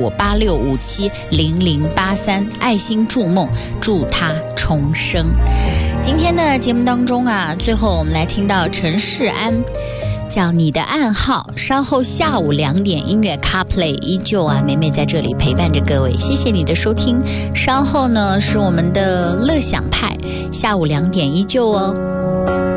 058586570083，爱心筑梦，祝他重生。今天的节目当中啊，最后我们来听到陈世安叫你的暗号，稍后下午2点音乐 CarPlay 依旧啊，美美在这里陪伴着各位，谢谢你的收听。稍后呢是我们的乐享派，下午2点依旧哦。